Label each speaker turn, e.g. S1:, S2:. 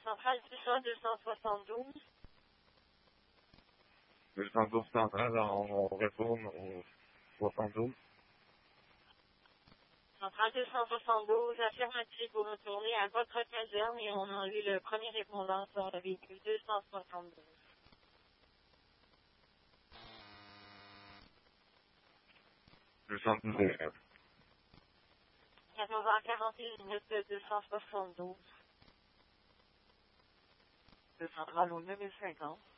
S1: Centrale Suchat 272.
S2: 212 centrale, on retourne au 72.
S1: Centrale 272, affirmatif, vous retournez à votre caserne et on a eu le premier répondant sur le véhicule 272.
S2: 219.
S1: 14h41 272.
S3: C'est centrale au 9050.